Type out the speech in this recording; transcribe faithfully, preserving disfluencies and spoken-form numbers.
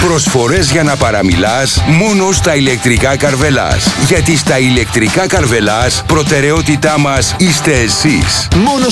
Προσφορές για να παραμιλάς μόνο στα ηλεκτρικά Καρβελάς. Γιατί στα ηλεκτρικά Καρβελάς προτεραιότητά μας είστε εσείς. Μόνο